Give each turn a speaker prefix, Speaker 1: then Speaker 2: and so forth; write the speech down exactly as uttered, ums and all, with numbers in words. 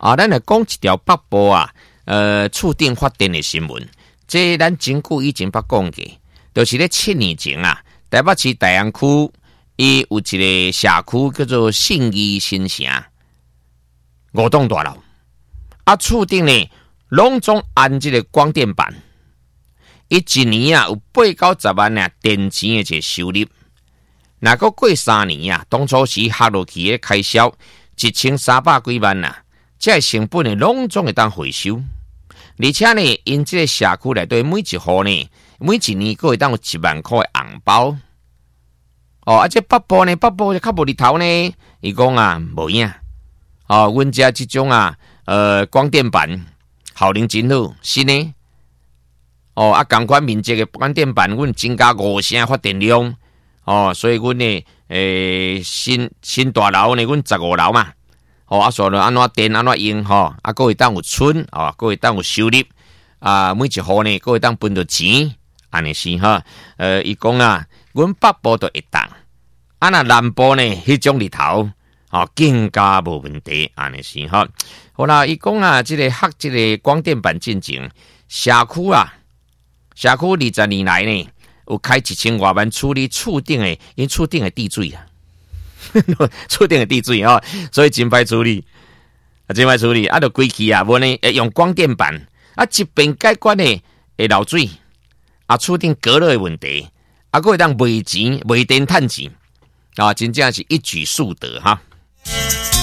Speaker 1: 啊，咱来讲一条北部啊，呃，厝顶发电的新闻。这咱真久以前捌讲过，就是咧七年前啊，台北市大安区伊有一个社区叫做信义新城五栋大楼，啊，厝顶呢拢总安这个光电板，伊一年啊有八九十万啊电钱的一个收入。若个过三年啊，当初时下落去的开销一千三百几万啊，这成本呢拢总会当回收。而且呢，因这个社区内底每一户呢，每一年都会当有一万块的红包。哦，啊，这北部呢，北部就较无日头呢。伊讲啊，无影。哦，阮家这种啊，呃，光电板效能真好，是呢。哦，啊，同款面积的光电板，阮增加五成发电量。哦，所以阮呢，诶、欸，新新大楼呢，阮十五楼嘛。哦，啊，所以安怎电安怎用吼，啊，各会当有存，哦，各会当有收入，啊，每一户呢，各会当分到钱，安尼是哈。呃，伊讲啊，阮北部都会当，啊，那南部呢，迄种日头，哦，更加无问题，安尼是哈。好啦，伊讲啊，即、这个学即个光电板进前，社区啊，社区二十年来呢，有开一千外万处理厝顶的，因厝顶的地水啊。厝顶的地水哦，所以真歹处理，啊，真歹处理，啊，就规气啊，无呢，用光电板，啊，一边解决呢会漏水，啊，厝顶隔热的问题，啊，佫会当卖钱、卖电、趁钱，啊，真正是一举数得哈。